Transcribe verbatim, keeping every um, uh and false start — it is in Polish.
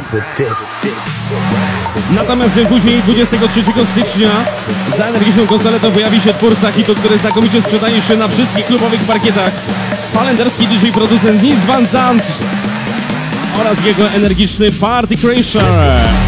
Natomiast dzień później, dwudziestego trzeciego stycznia, za energiczną konsoletą pojawi się twórca hitu, który znakomicie sprzedaje się na wszystkich klubowych parkietach. Holenderski D J producent Nils Van Zandt oraz jego energiczny Party Crasher.